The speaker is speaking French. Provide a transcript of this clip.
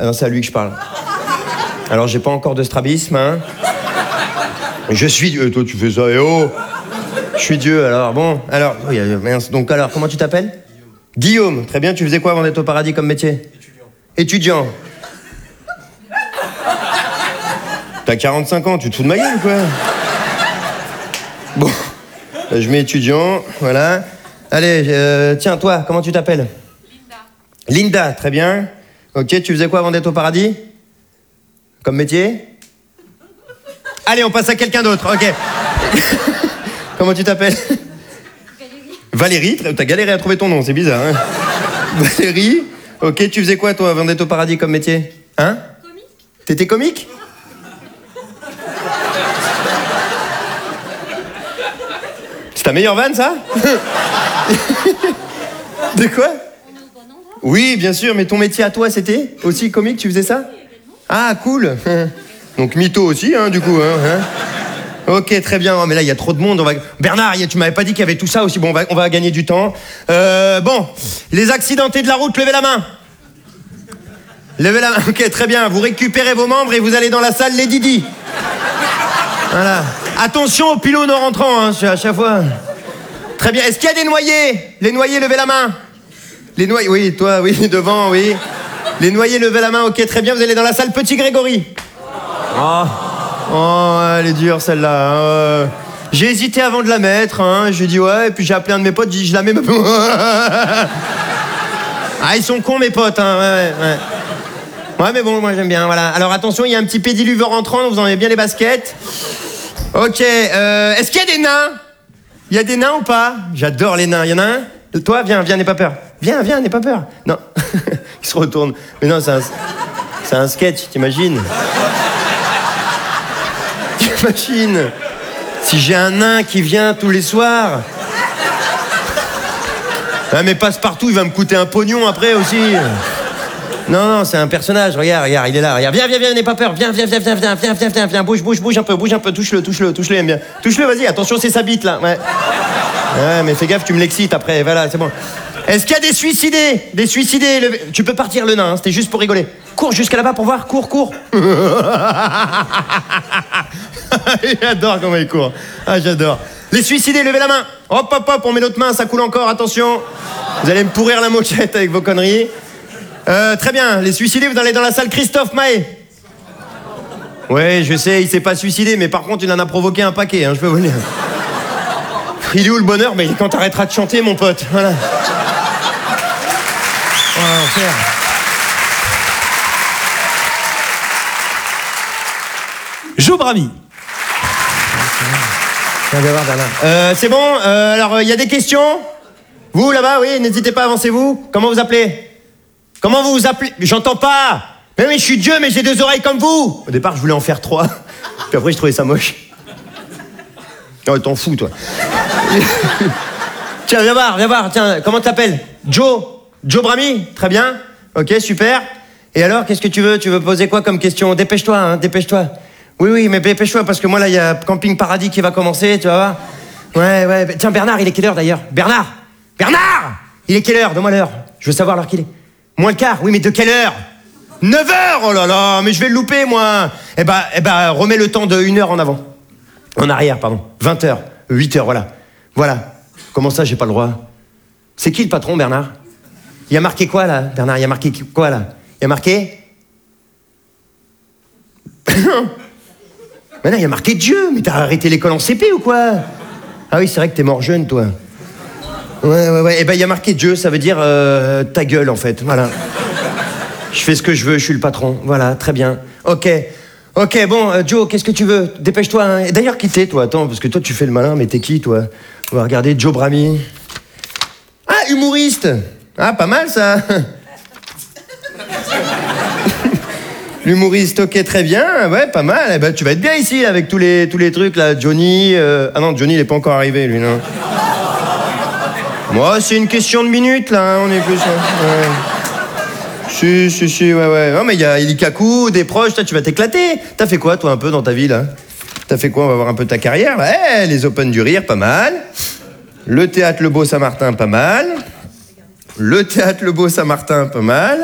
non, c'est à lui que je parle. Alors, j'ai pas encore de strabisme, hein. Je suis Dieu. Toi, tu fais ça, et oh. Je suis Dieu, alors, bon. Alors, oui, mince. Donc, alors, comment tu t'appelles ? Guillaume. Très bien, tu faisais quoi avant d'être au paradis comme métier ? Étudiant. T'as 45 ans, tu te fous de ma gueule, quoi. Bon, je mets étudiant, voilà. Allez, tiens, toi, comment tu t'appelles ? Linda. Linda, très bien. Ok, tu faisais quoi avant d'être au paradis ? Comme métier ? Allez, on passe à quelqu'un d'autre, ok. Comment tu t'appelles ? Valérie. Valérie, t'as galéré à trouver ton nom, c'est bizarre, hein. Valérie, ok, tu faisais quoi, toi, avant d'être au paradis comme métier ? Hein ? Comique. T'étais comique ? C'est ta meilleure vanne, ça ? De quoi ? Oui, bien sûr, mais ton métier à toi, c'était aussi comique, tu faisais ça ? Ah, cool. Donc mytho aussi, hein, du coup. Hein. Ok, très bien. Oh, mais là, il y a trop de monde. Bernard, tu m'avais pas dit qu'il y avait tout ça aussi. Bon, on va gagner du temps. Bon, les accidentés de la route, levez la main. Levez la main. Ok, très bien. Vous récupérez vos membres et vous allez dans la salle les Didi. Voilà. Attention aux pylônes en rentrant, hein, à chaque fois. Très bien. Est-ce qu'il y a des noyés ? Les noyés, levez la main. Les noyés, oui, toi, oui, devant, oui. Les noyés, levez la main. Ok, très bien. Vous allez dans la salle Petit Grégory. Oh, elle est dure, celle-là. J'ai hésité avant de la mettre, hein. J'ai dit ouais, et puis j'ai appelé un de mes potes, j'ai dit je la mets. Ah, ils sont cons, mes potes, hein. Ouais. Ouais, mais bon, moi j'aime bien, voilà. Alors attention, il y a un petit pédiluve rentrant, vous en avez bien les baskets. Ok, est-ce qu'il y a des nains ? Il y a des nains ou pas ? J'adore les nains. Il y en a un ? Toi, viens, n'aie pas peur. Viens, n'aie pas peur. Non, il se retourne. Mais non, c'est un sketch, t'imagines ? T'imagines ? Si j'ai un nain qui vient tous les soirs. Ah, mais passe-partout, il va me coûter un pognon après aussi. Non, c'est un personnage, regarde, il est là, regarde. Viens, n'aie pas peur, viens, bouge un peu, touche-le, aime bien. Touche-le, vas-y, attention, c'est sa bite, là, ouais. Ouais, mais fais gaffe, tu me l'excites après, voilà, c'est bon. Est-ce qu'il y a des suicidés ? Tu peux partir, le nain, hein, c'était juste pour rigoler. Cours jusqu'à là-bas pour voir, cours. J'adore comment il court. Ah, j'adore. Les suicidés, levez la main. Hop, on met l'autre main, ça coule encore, attention. Vous allez me pourrir la moquette avec vos conneries. Très bien, les suicidés, vous allez dans la salle Christophe Maé. Ouais, je sais, il s'est pas suicidé, mais par contre, il en a provoqué un paquet, hein, je peux vous le dire. Il est où le bonheur ? Mais quand t'arrêteras de chanter, mon pote, voilà. Oh, l'enfer. Jo Brami. C'est bon, alors il y a des questions ? Vous là-bas, oui, n'hésitez pas, avancez-vous. Comment vous appelez ? J'entends pas. Mais je suis Dieu, mais j'ai 2 oreilles comme vous. Au départ, je voulais en faire 3. Puis après, je trouvais ça moche. Oh, t'en fous, toi. Tiens, viens voir. Tiens, comment t'appelles ? Jo Brami ? Très bien. Ok, super. Et alors, qu'est-ce que tu veux ? Tu veux poser quoi comme question ? Dépêche-toi. Oui, mais dépêche-toi, parce que moi, là, il y a Camping Paradis qui va commencer, tu vas voir. Ouais. Tiens, Bernard, il est quelle heure, d'ailleurs ? Bernard ! Il est quelle heure ? Donne-moi l'heure. Je veux savoir l'heure qu'il est. Moins le quart ? Oui, mais de quelle heure ? 9h ! Oh là là, mais je vais le louper, moi. Eh ben, remets le temps de 1 heure en avant. En arrière, pardon. 20h. 8h, voilà. Voilà. Comment ça, j'ai pas le droit ? C'est qui le patron, Bernard ? Il y a marqué quoi, là, Bernard ? Il y a marqué quoi, là ? Il y a marqué... Mais non, il y a marqué Dieu. Mais t'as arrêté l'école en CP ou quoi ? Ah oui, c'est vrai que t'es mort jeune, toi. Ouais. Eh ben, il y a marqué Dieu, ça veut dire ta gueule, en fait. Voilà. Je fais ce que je veux, je suis le patron. Voilà, très bien. Ok, bon, Joe, qu'est-ce que tu veux ? Dépêche-toi. Hein. Et d'ailleurs, qui t'es, toi ? Attends, parce que toi, tu fais le malin, mais t'es qui, toi ? On va regarder Jo Brami. Ah, humoriste ! Ah, pas mal, ça. L'humoriste, ok, très bien, ouais, pas mal. Eh ben, tu vas être bien ici, là, avec tous les trucs, là. Johnny... Ah non, Johnny, il est pas encore arrivé, lui, non. Moi, c'est une question de minutes, là, hein, on est plus... Ouais. Si, ouais. Non, mais il y a Ilikaku, des proches, toi, tu vas t'éclater. T'as fait quoi, toi, un peu, dans ta vie, là ? T'as fait quoi ? On va voir un peu ta carrière. Ouais, les Open du Rire, pas mal. Le théâtre Le Beau Saint-Martin, pas mal. Le théâtre Le Beau Saint-Martin, pas mal.